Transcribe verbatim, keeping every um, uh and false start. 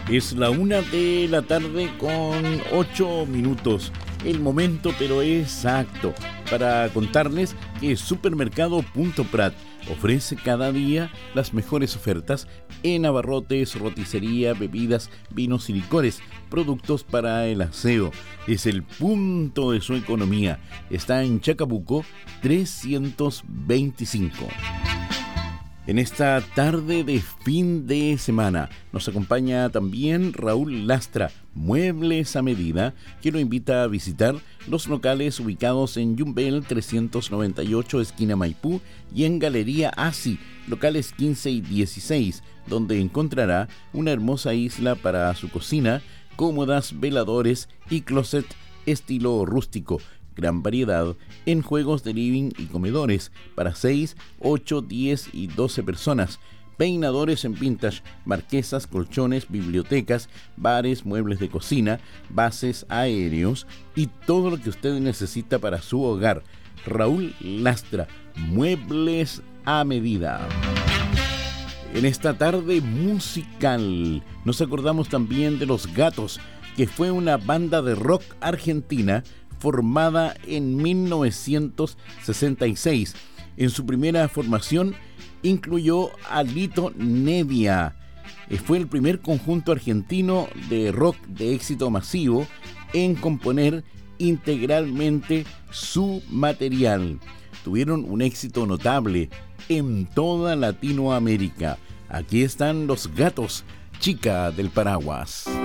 Es la una de la tarde con ocho minutos. El momento pero exacto para contarles que Supermercado Punto Prat ofrece cada día las mejores ofertas en abarrotes, roticería, bebidas, vinos y licores, productos para el aseo. Es el punto de su economía. Está en Chacabuco trescientos veinticinco. En esta tarde de fin de semana nos acompaña también Raúl Lastra, Muebles a Medida, que lo invita a visitar los locales ubicados en Yumbel trescientos noventa y ocho, esquina Maipú, y en Galería Asi, locales quince y dieciséis, donde encontrará una hermosa isla para su cocina, cómodas, veladores y closet estilo rústico. Gran variedad en juegos de living y comedores para seis, ocho, diez y doce personas. Peinadores en vintage, marquesas, colchones, bibliotecas, bares, muebles de cocina, bases aéreos y todo lo que usted necesita para su hogar. Raúl Lastra, Muebles a Medida. En esta tarde musical nos acordamos también de Los Gatos, que fue una banda de rock argentina formada en mil novecientos sesenta y seis. En su primera formación incluyó a Lito Nevia. Fue el primer conjunto argentino de rock de éxito masivo en componer integralmente su material. Tuvieron un éxito notable en toda Latinoamérica. Aquí están Los Gatos, Chica del Paraguas.